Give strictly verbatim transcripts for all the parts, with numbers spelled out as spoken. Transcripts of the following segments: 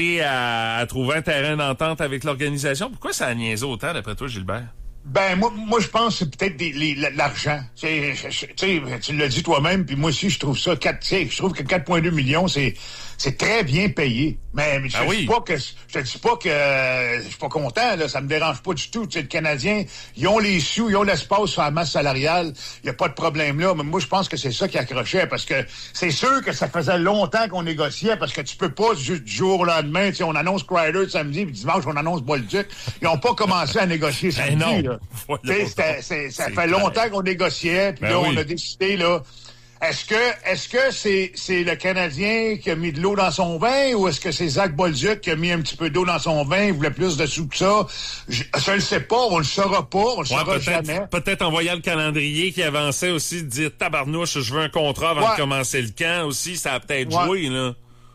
à, à trouver un terrain d'entente avec l'organisation. Pourquoi ça a niaisé autant, d'après toi, Gilbert? Ben, moi, moi je pense que c'est peut-être des, les, l'argent. Tu sais, tu l'as dit toi-même, puis moi aussi, je trouve ça, quatre, je trouve que quatre virgule deux millions, c'est c'est très bien payé. Mais, mais je ah te oui. dis pas que je te dis pas que euh, je suis pas content, là, ça me dérange pas du tout. Tu sais, les Canadiens, ils ont les sous, ils ont l'espace sur la masse salariale, il y a pas de problème là. Mais moi, je pense que c'est ça qui accrochait, parce que c'est sûr que ça faisait longtemps qu'on négociait, parce que tu peux pas juste du jour au lendemain, tu sais, on annonce Kreider samedi, puis dimanche, on annonce Bolduc. Ils ont pas commencé à négocier samedi, ben non. là. C'était, c'était, c'est, ça c'est fait clair. Longtemps qu'on négociait, puis ben là, oui. on a décidé, là. Est-ce que est-ce que c'est c'est le Canadien qui a mis de l'eau dans son vin, ou est-ce que c'est Zach Bolduc qui a mis un petit peu d'eau dans son vin, il voulait plus de sous que ça? Je, je le sais pas, on le saura pas, on le ouais, saura peut-être, jamais. Peut-être en voyant le calendrier qui avançait aussi, de dire tabarnouche, je veux un contrat avant ouais. de commencer le camp aussi, ça a peut-être ouais. joué, là.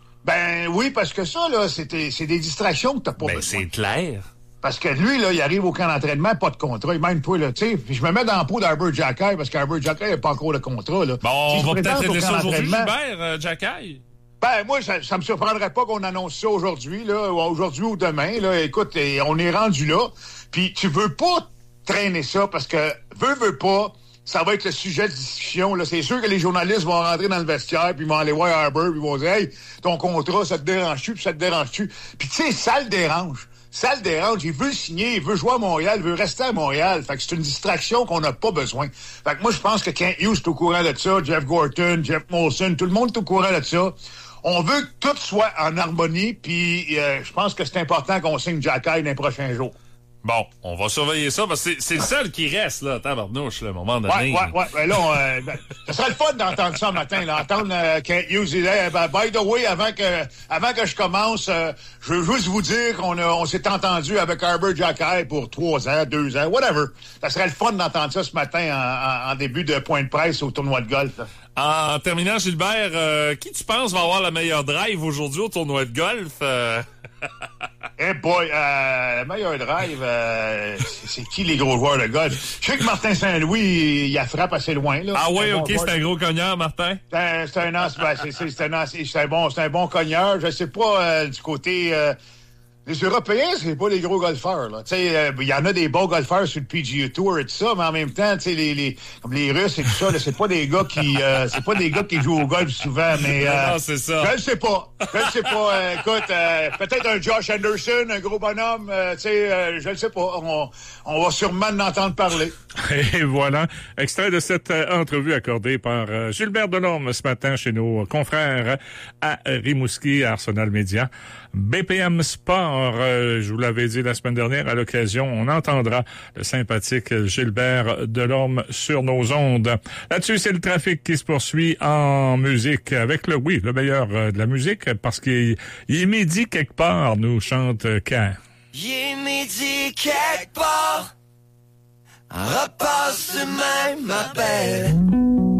Ben oui, parce que ça, là, c'était c'est des distractions que t'as pas ben, besoin. C'est clair. Parce que lui, là, il arrive au camp d'entraînement, pas de contrat. Il même toi, là, tu sais. Puis je me mets dans le pot d'Arbor Jackay, parce qu'Arbor Jackay n'a pas encore de contrat, là. Bon, si on va peut-être régler ça aujourd'hui, Gilbert, euh, Jackay. Ben, moi, ça, ça me surprendrait pas qu'on annonce ça aujourd'hui, là, ou aujourd'hui ou demain, là. Écoute, on est rendu là. Puis tu veux pas traîner ça, parce que, veux, veux pas, ça va être le sujet de discussion, là. C'est sûr que les journalistes vont rentrer dans le vestiaire, puis ils vont aller voir Arbor, puis ils vont dire, hey, ton contrat, ça te dérange-tu, puis ça te dérange-tu. Puis tu sais, ça le dérange. Ça le dérange, il veut signer, il veut jouer à Montréal, il veut rester à Montréal. Fait que c'est une distraction qu'on n'a pas besoin. Fait que moi, je pense que Kent Hughes est au courant de ça, Jeff Gorton, Jeff Molson, tout le monde est au courant de ça. On veut que tout soit en harmonie, puis euh, je pense que c'est important qu'on signe Jackay dans les prochains jours. Bon, on va surveiller ça, parce que c'est, c'est le seul qui reste, là, tabarnouche, là, à un moment donné. Ouais, ouais, ouais. Ben là, on, euh, ben, ça serait le fun d'entendre ça le matin, là, entendre euh, Kent Hughes dire, hey, ben, by the way, avant que, avant que je commence, euh, je veux juste vous dire qu'on a, on s'est entendu avec Arbor Jackay pour trois ans, deux ans, whatever. Ça serait le fun d'entendre ça ce matin en, en, en début de point de presse au tournoi de golf, là. En terminant, Gilbert, euh, qui tu penses va avoir la meilleure drive aujourd'hui au tournoi de golf? Euh... Eh hey boy, euh, le meilleur drive, euh, c'est, c'est qui les gros joueurs de golf? Je sais que Martin Saint-Louis, il a frappe assez loin, là. Ah oui, c'est ok, bon c'est un gros cogneur, Martin. C'est un, c'est un, ben, c'est, c'est, c'est un, c'est un bon, c'est un bon cogneur. Je sais pas, euh, du côté, euh, les Européens, c'est pas des gros golfeurs, là. Tu sais, il euh, y en a des bons golfeurs sur le P G A Tour et tout ça, mais en même temps, tu sais, les, les, comme les Russes et tout ça, là, c'est pas des gars qui, euh, c'est pas des gars qui jouent au golf souvent, mais, euh, non, c'est ça. Je le sais pas. Je le sais pas. Euh, écoute, euh, peut-être un Josh Anderson, un gros bonhomme, euh, tu sais, euh, je le sais pas. On, on va sûrement en entendre parler. Et voilà, extrait de cette euh, entrevue accordée par euh, Gilbert Delorme ce matin chez nos confrères à Rimouski, à Arsenal Média. B P M Sport, euh, je vous l'avais dit la semaine dernière, à l'occasion, on entendra le sympathique Gilbert Delorme sur nos ondes. Là-dessus, c'est le trafic qui se poursuit en musique avec le, oui, le meilleur euh, de la musique, parce qu'il il est midi quelque part, nous chante euh, Quand. Il est midi quelque part, repasse demain, ma belle.